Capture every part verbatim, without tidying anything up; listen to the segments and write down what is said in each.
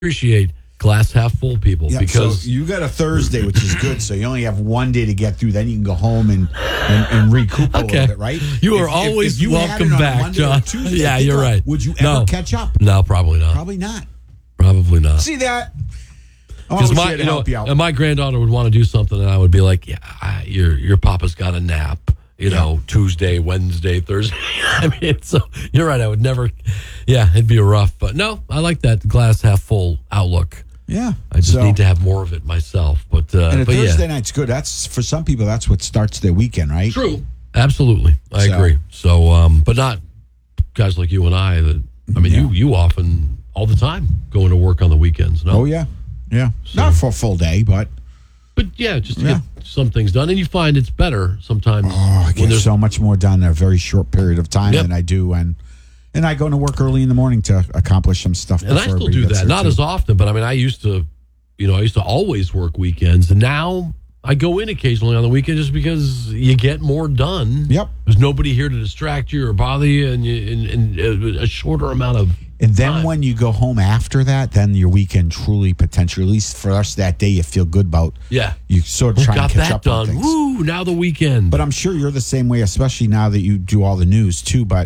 appreciate glass half full people Yep, because so you got a Thursday, which is good. So you only have one day to get through. Then you can go home and and, and recoup a okay. little bit, right? You are if, always if, if you welcome back, Monday John. Tuesday, yeah, you're like, right. Would you ever no. catch up? No, probably not. Probably not. Probably not. See that? Because my, you know, and my granddaughter would want to do something, and I would be like, "Yeah, I, your your papa's got a nap." You yeah. know, Tuesday, Wednesday, Thursday. I mean, so you're right. I would never. Yeah, it'd be rough, but no, I like that glass half full outlook. Yeah, I just so, need to have more of it myself. But uh, and a but Thursday yeah. night's good. That's for some people. That's what starts their weekend, right? True, absolutely, I so, agree. So, um, but not guys like you and I. That I mean, yeah. you you often all the time going to work on the weekends. No, oh yeah, yeah, so, not for a full day, but but yeah, just to yeah. get some things done, and you find it's better sometimes. Oh, I get so much more done in a very short period of time yep. than I do when. And I go to work early in the morning to accomplish some stuff. And I still do that. Not too. as often, but I mean, I used to, you know, I used to always work weekends. And now I go in occasionally on the weekend just because you get more done. Yep. There's nobody here to distract you or bother you, and you, in, in a shorter amount of And then time. when you go home after that, then your weekend truly, potentially, at least for us that day, you feel good about. Yeah. You sort of try got and catch that up done. on things. Woo, now the weekend. But I'm sure you're the same way, especially now that you do all the news too. But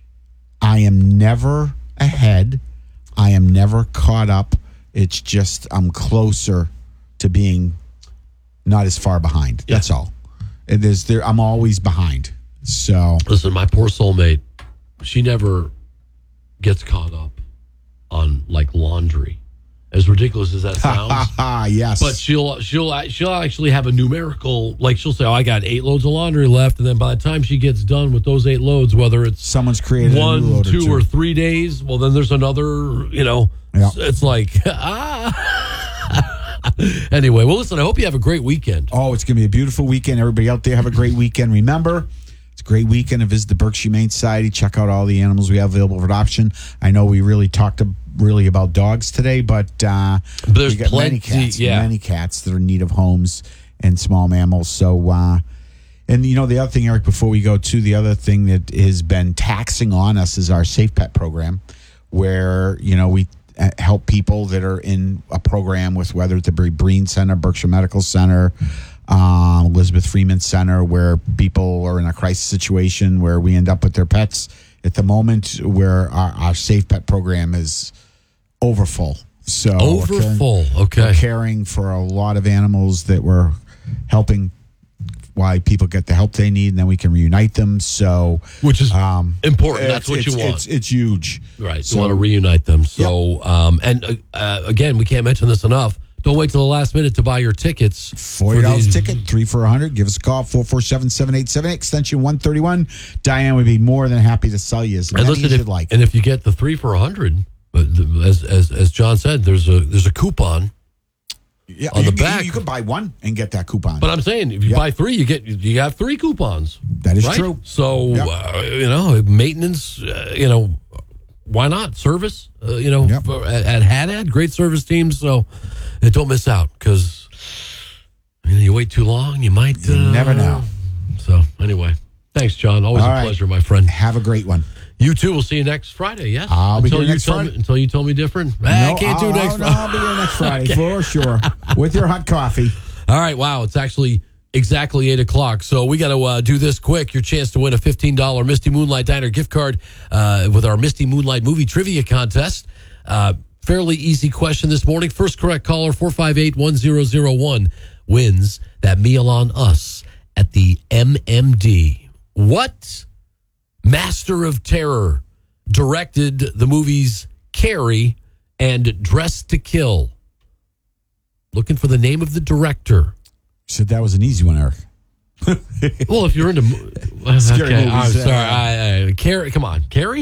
I am never ahead. I am never caught up. It's just I'm closer to being not as far behind. Yeah. That's all. It is there. I'm always behind. So listen, my poor soulmate, she never gets caught up on like laundry. As ridiculous as that sounds, yes. But she'll she'll she'll actually have a numerical, like she'll say, "Oh, I got eight loads of laundry left," and then by the time she gets done with those eight loads, whether it's someone's created one, a new load two, or, two. or three days, well, then there's another. You know, yeah. it's like ah. Anyway, well, listen. I hope you have a great weekend. Oh, it's going to be a beautiful weekend. Everybody out there, have a great weekend. Remember, it's a great weekend to visit the Berkshire Humane Society. Check out all the animals we have available for adoption. I know we really talked really about dogs today, but uh, there's we got plenty, many cats, yeah. many cats that are in need of homes and small mammals. So, uh, and you know, the other thing, Eric, before we go to the other thing that has been taxing on us is our Safe Pet program, where you know we help people that are in a program with whether it's the Breen Center, Berkshire Medical Center, um, Elizabeth Freeman Center, where people are in a crisis situation where we end up with their pets at the moment, where our, our Safe Pet program is overfull. So overfull, we're caring, okay. We're caring for a lot of animals that we're helping why people get the help they need, and then we can reunite them. So, which is um, important. That's what it's, you want. It's, it's huge, right? So, you want to reunite them. So, yep. um, and uh, uh, again, we can't mention this enough. Don't wait till the last minute to buy your tickets. Forty dollars ticket, three for a hundred. Give us a call, four four seven seven eight seven eight, extension one thirty one. Diane would be more than happy to sell you as many listen, as if, you'd like. And if you get the three for a hundred, but as as as John said, there's a there's a coupon. Yeah, on you, the back. You, you could buy one and get that coupon. But I'm saying, if you yep. buy three, you get you have three coupons. That is right? true. So yep. uh, you know, maintenance. Uh, you know, why not service? Uh, you know, yep. for, at, at Haddad, great service teams. So uh, don't miss out because you, know, you wait too long, you might you uh, never know. So anyway, thanks, John. Always All a right. pleasure, my friend. Have a great one. You too. We'll see you next Friday. Yes, I'll be until here you next tell Friday. Me, until you tell me different. No, I can't I'll, do next I'll, Friday. I'll be here next Friday okay. for sure with your hot coffee. All right. Wow. It's actually exactly eight o'clock. So we got to uh, do this quick. Your chance to win a fifteen dollars Misty Moonlight Diner gift card uh, with our Misty Moonlight movie trivia contest. Uh, fairly easy question this morning. First correct caller, four five eight, one zero zero one, wins that meal on us at the M M D. What master of terror directed the movies Carrie and Dress to Kill? Looking for the name of the director. You said that was an easy one, Eric. Well, if you're into... Scary okay, movies, I'm uh, sorry. I, I, Carrie, come on. Carrie?